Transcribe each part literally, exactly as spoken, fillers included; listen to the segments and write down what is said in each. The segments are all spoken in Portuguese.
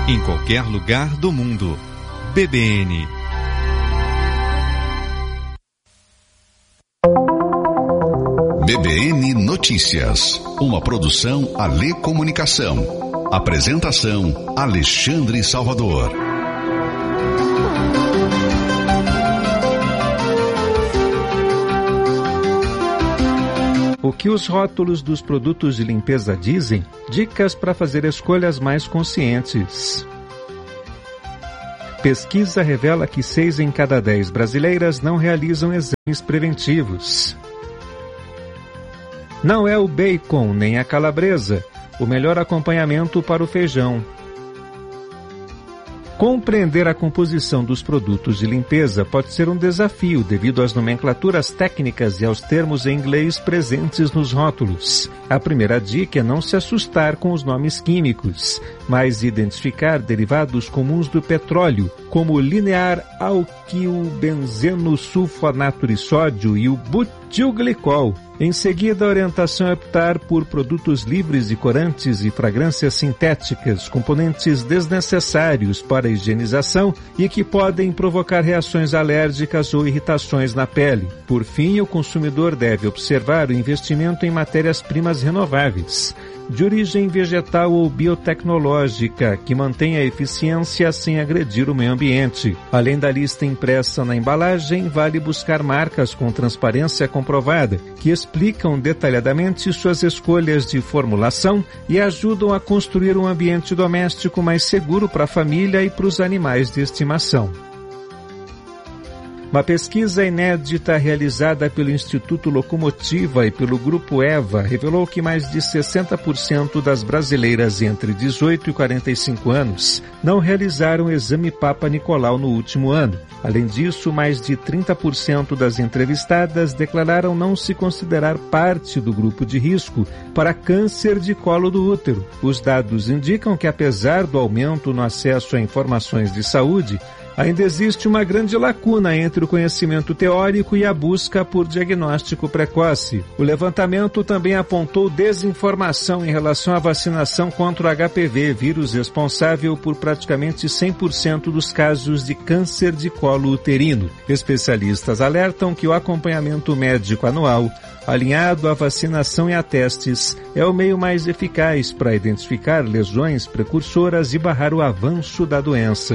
em qualquer lugar do mundo. B B N. B B N Notícias, uma produção Alê Comunicação. Apresentação Alexandre Salvador. O que os rótulos dos produtos de limpeza dizem? Dicas para fazer escolhas mais conscientes. Pesquisa revela que seis em cada dez brasileiras não realizam exames preventivos. Não é o bacon nem a calabresa o melhor acompanhamento para o feijão. Compreender a composição dos produtos de limpeza pode ser um desafio devido às nomenclaturas técnicas e aos termos em inglês presentes nos rótulos. A primeira dica é não se assustar com os nomes químicos, mas identificar derivados comuns do petróleo, como o linear alquilbenzeno sulfonato-sódio e o butilglicol. Em seguida, a orientação é optar por produtos livres de corantes e fragrâncias sintéticas, componentes desnecessários para a higienização e que podem provocar reações alérgicas ou irritações na pele. Por fim, o consumidor deve observar o investimento em matérias-primas renováveis, de origem vegetal ou biotecnológica, que mantém a eficiência sem agredir o meio ambiente. Além da lista impressa na embalagem, vale buscar marcas com transparência comprovada, que explicam detalhadamente suas escolhas de formulação e ajudam a construir um ambiente doméstico mais seguro para a família e para os animais de estimação. Uma pesquisa inédita realizada pelo Instituto Locomotiva e pelo Grupo EVA revelou que mais de sessenta por cento das brasileiras entre dezoito e quarenta e cinco anos não realizaram o exame Papa Nicolau no último ano. Além disso, mais de trinta por cento das entrevistadas declararam não se considerar parte do grupo de risco para câncer de colo do útero. Os dados indicam que, apesar do aumento no acesso a informações de saúde, ainda existe uma grande lacuna entre o conhecimento teórico e a busca por diagnóstico precoce. O levantamento também apontou desinformação em relação à vacinação contra o H P V, vírus responsável por praticamente cem por cento dos casos de câncer de colo uterino. Especialistas alertam que o acompanhamento médico anual, alinhado à vacinação e a testes, é o meio mais eficaz para identificar lesões precursoras e barrar o avanço da doença.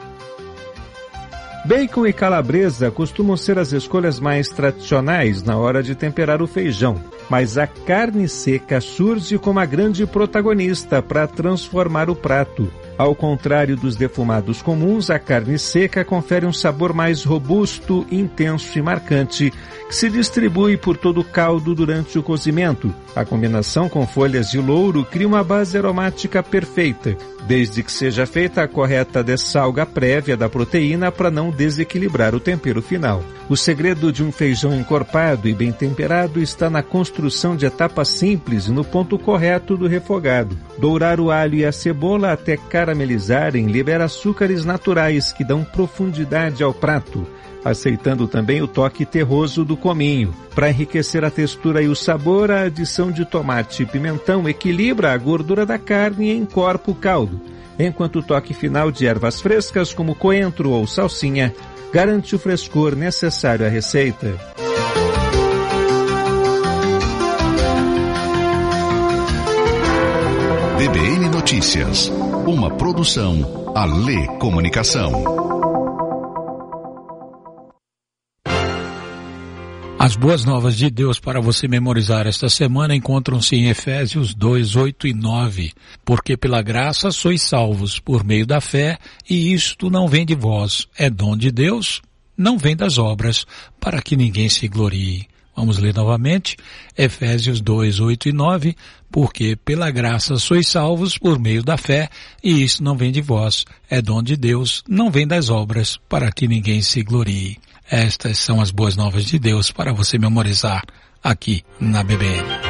Bacon e calabresa costumam ser as escolhas mais tradicionais na hora de temperar o feijão, mas a carne seca surge como a grande protagonista para transformar o prato. Ao contrário dos defumados comuns, a carne seca confere um sabor mais robusto, intenso e marcante, que se distribui por todo o caldo durante o cozimento. A combinação com folhas de louro cria uma base aromática perfeita, desde que seja feita a correta dessalga prévia da proteína para não desequilibrar o tempero final. O segredo de um feijão encorpado e bem temperado está na construção de etapas simples e no ponto correto do refogado. Dourar o alho e a cebola até caramelizarem libera açúcares naturais que dão profundidade ao prato, aceitando também o toque terroso do cominho. Para enriquecer a textura e o sabor, a adição de tomate e pimentão equilibra a gordura da carne e encorpa o caldo, enquanto o toque final de ervas frescas como coentro ou salsinha garante o frescor necessário à receita. B B N Notícias, uma produção Alê Comunicação. As boas novas de Deus para você memorizar esta semana encontram-se em Efésios dois, oito e nove. Porque pela graça sois salvos por meio da fé, e isto não vem de vós, é dom de Deus, não vem das obras, para que ninguém se glorie. Vamos ler novamente, Efésios dois, oito e nove. Porque pela graça sois salvos por meio da fé, e isso não vem de vós, é dom de Deus, não vem das obras, para que ninguém se glorie. Estas são as boas novas de Deus para você memorizar aqui na B B N.